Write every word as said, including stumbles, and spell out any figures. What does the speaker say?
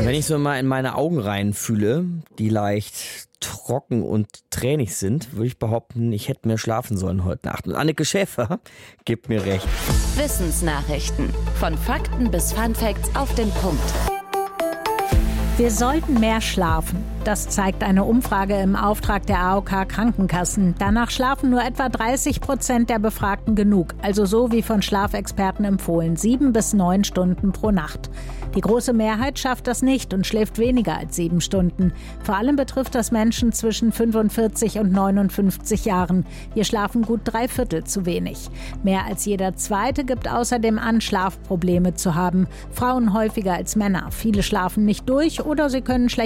Wenn ich so mal in meine Augen reinfühle, die leicht trocken und tränig sind, würde ich behaupten, ich hätte mehr schlafen sollen heute Nacht. Und Anneke Schäfer gibt mir recht. Wissensnachrichten. Von Fakten bis Funfacts auf den Punkt. Wir sollten mehr schlafen. Das zeigt eine Umfrage im Auftrag der A O K Krankenkassen. Danach schlafen nur etwa dreißig Prozent der Befragten genug. Also so wie von Schlafexperten empfohlen. Sieben bis neun Stunden pro Nacht. Die große Mehrheit schafft das nicht und schläft weniger als sieben Stunden. Vor allem betrifft das Menschen zwischen fünfundvierzig und neunundfünfzig Jahren. Hier schlafen gut drei Viertel zu wenig. Mehr als jeder Zweite gibt außerdem an, Schlafprobleme zu haben. Frauen häufiger als Männer. Viele schlafen nicht durch oder sie können schlecht